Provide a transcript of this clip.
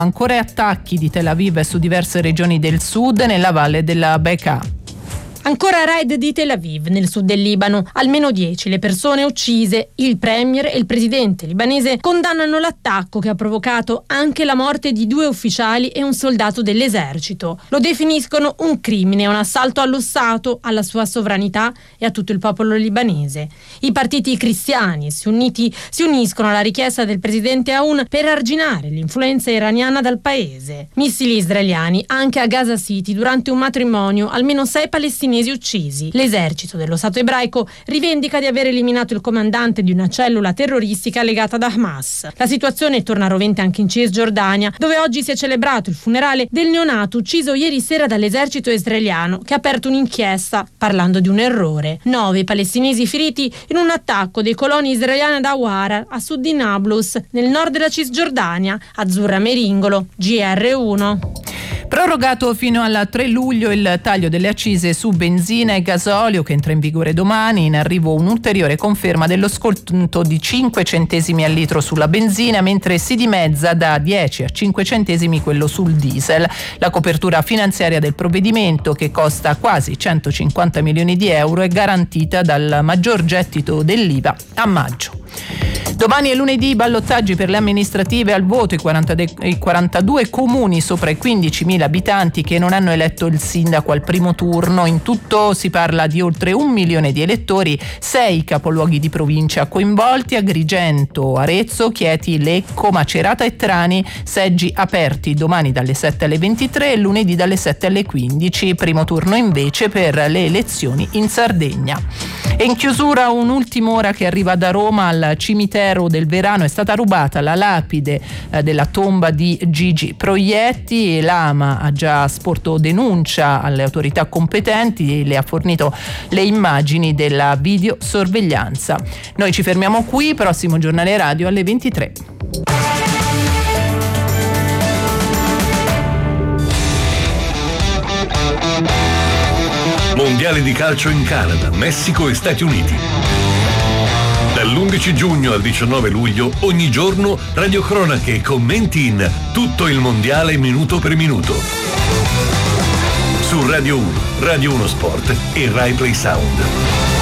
Ancora attacchi di Tel Aviv su diverse regioni del sud nella valle della Bekaa. Ancora raid di Tel Aviv, nel sud del Libano. Almeno 10 le persone uccise. Il premier e il presidente libanese condannano l'attacco che ha provocato anche la morte di 2 ufficiali e un soldato dell'esercito. Lo definiscono un crimine, un assalto allo Stato, alla sua sovranità e a tutto il popolo libanese. I partiti cristiani e sunniti si uniscono alla richiesta del presidente Aoun per arginare l'influenza iraniana dal paese. Missili israeliani anche a Gaza City durante un matrimonio, almeno 6 palestinesi uccisi. L'esercito dello Stato ebraico rivendica di aver eliminato il comandante di una cellula terroristica legata ad Hamas. La situazione torna rovente anche in Cisgiordania, dove oggi si è celebrato il funerale del neonato ucciso ieri sera dall'esercito israeliano, che ha aperto un'inchiesta parlando di un errore. 9 palestinesi feriti in un attacco dei coloni israeliani ad Awara, a sud di Nablus, nel nord della Cisgiordania. Azzurra Meringolo, GR1. Prorogato fino al 3 luglio il taglio delle accise su benzina e gasolio, che entra in vigore domani. In arrivo un'ulteriore conferma dello sconto di 5 centesimi al litro sulla benzina, mentre si dimezza da 10 a 5 centesimi quello sul diesel. La copertura finanziaria del provvedimento, che costa quasi 150 milioni di euro, è garantita dal maggior gettito dell'IVA a maggio. Domani è lunedì, ballottaggi per le amministrative. Al voto i 42 comuni sopra i 15.000 abitanti che non hanno eletto il sindaco al primo turno. In tutto si parla di oltre 1 milione di elettori, 6 capoluoghi di provincia coinvolti: Agrigento, Arezzo, Chieti, Lecco, Macerata e Trani. Seggi aperti domani dalle 7 alle 23 e lunedì dalle 7 alle 15. Primo turno invece per le elezioni in Sardegna. E in chiusura un'ultima ora che arriva da Roma. Al cimitero del Verano è stata rubata la lapide della tomba di Gigi Proietti. L'AMA ha già sporto denuncia alle autorità competenti e le ha fornito le immagini della videosorveglianza. Noi ci fermiamo qui, prossimo giornale radio alle 23. Mondiale di calcio in Canada, Messico e Stati Uniti. Dall'11 giugno al 19 luglio, ogni giorno, radiocronache e commenti in tutto il mondiale minuto per minuto. Su Radio 1, Radio 1 Sport e Rai Play Sound.